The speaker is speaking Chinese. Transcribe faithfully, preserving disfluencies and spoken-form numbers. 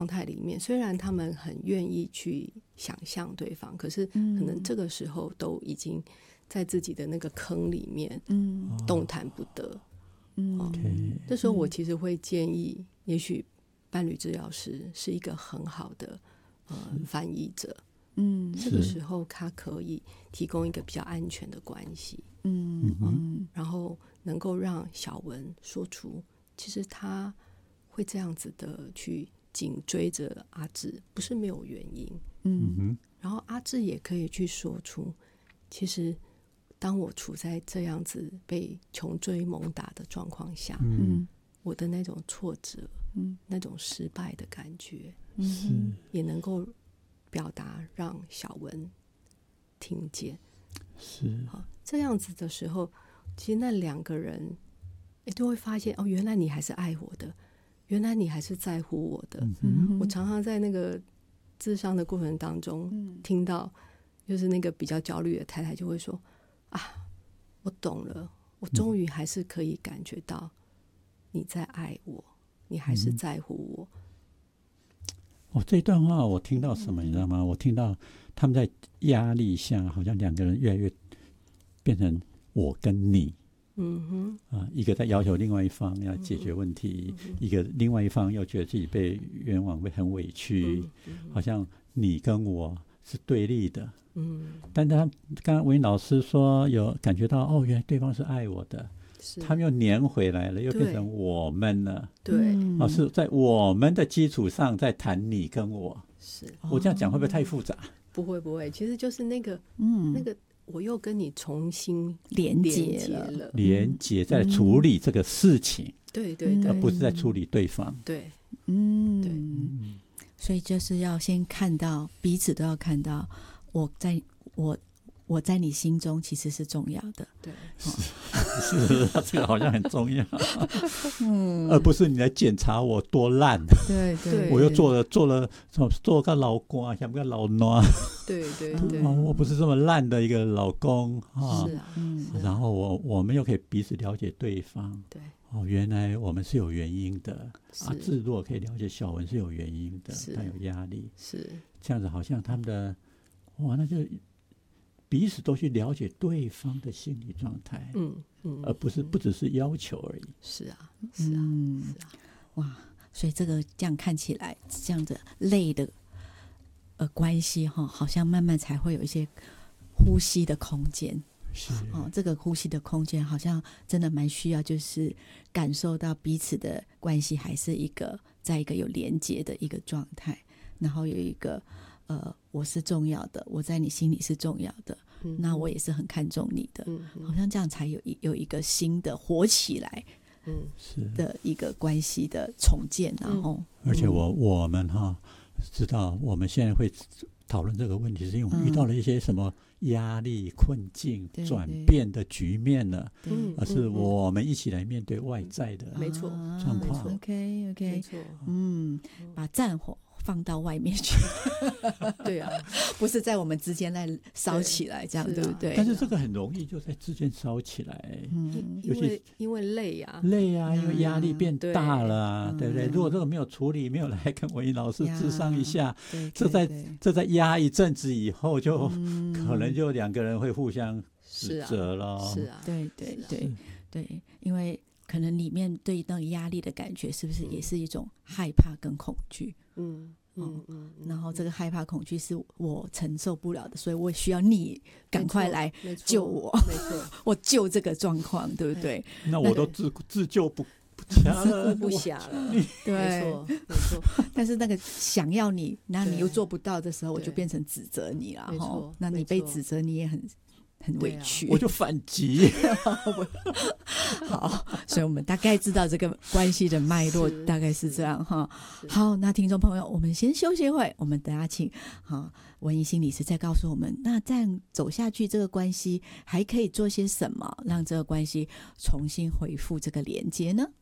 状态里面，虽然他们很愿意去想象对方，可是可能这个时候都已经在自己的那个坑里面，嗯，动弹不得。嗯、哦 okay. 这时候我其实会建议，也许伴侣治疗师是一个很好的呃翻译者。嗯，这个时候他可以提供一个比较安全的关系。嗯嗯，然后能够让小文说出，其实他会这样子的去紧追着阿志，不是没有原因。嗯，然后阿志也可以去说出，其实当我处在这样子被穷追猛打的状况下，嗯，我的那种挫折，嗯，那种失败的感觉，嗯，也能够表达让小文听见。是，好，这样子的时候，其实那两个人都会发现，哦，原来你还是爱我的，原来你还是在乎我的。嗯、我常常在那个諮商的过程当中、嗯、听到，就是那个比较焦虑的太太就会说，啊，我懂了，我终于还是可以感觉到你在爱我，你还是在乎我。 哦，这段话我听到什么你知道吗？我听到他们在压力下，好像两个人越来越变成我跟你。嗯哼，啊，一个在要求另外一方要解决问题，嗯、一个另外一方又觉得自己被冤枉，被很委屈，嗯、好像你跟我是对立的。嗯，但他刚刚文音老师说有感觉到，哦，原来对方是爱我的，他们又粘回来了，又变成我们了。 对， 哦，是在我们的基础上再谈你跟我。是，我这样讲会不会太复杂？ 不会不会，其实就是那个，嗯，那个。我又跟你重新连接了， 连接在处理这个事情，嗯、 对对对， 而不是在处理对方。 对， 嗯，对，嗯，所以就是要先看到彼此都要看到，我在我我在你心中其实是重要的。 对， 是是，这个好像很重要，嗯，而不是你来检查我多烂。 对对， 我又做了做了做个老公，想个老暖。 对对对、 哦，我不是这么烂的一个老公啊。 是啊，嗯， 然后我我们又可以彼此了解对方。 对， 哦，原来我们是有原因的。阿志如果可以了解小文是有原因的，他有压力， 是这样子，好像他们的哇，那就彼此都去了解对方的心理状态，嗯嗯，而不是不只是要求而已。 是啊，是啊，嗯、是啊， 哇，所以这个这样看起来，这样子累的。呃，关系哈，好像慢慢才会有一些呼吸的空间。 是哦，这个呼吸的空间好像真的蛮需要，就是感受到彼此的关系还是一个在一个有连结的一个状态，然后有一个呃，我是重要的，我在你心里是重要的，嗯、那我也是很看重你的，嗯、好像这样才有一有一个新的活起来。嗯，是的一个关系的重建，然后， 嗯、而且我我们哈。知道我们现在会讨论这个问题，是因为我们遇到了一些什么压力、困境、嗯、转变的局面了，而是我们一起来面对外在的没错状况。 OK OK， 没错， 嗯，把战火放到外面去， 对啊， 不是在我们之间来烧起来，这样 对,、啊、对不对？ 但是这个很容易就在之间烧起来， 嗯，因为因为累啊， 累啊，因为压力变大了啊，嗯、对不对？如果这个没有处理，没有来跟文音老师諮商一下，这在这在压一阵子以后就，就、嗯、可能就两个人会互相指责了， 是啊， 对对对对，因为可能里面对那个压力的感觉，是不是也是一种害怕跟恐惧？嗯嗯嗯，然后这个害怕恐惧是我承受不了的，所以我需要你赶快来救我， 没错， 我救这个状况，对不对？ 那我都自、那个、自救不不暇了， 不暇了， 对， 没错没错。 但是那个想要你，那你又做不到的时候，我就变成指责你了，哈。那你被指责，你也很。很委屈、 啊、我就反击好，所以我们大概知道这个关系的脉络大概是这样哈。好，那听众朋友，我们先休息一会，我们等下请好文音心理师再告诉我们，那这样走下去这个关系还可以做些什么，让这个关系重新恢复这个连接呢？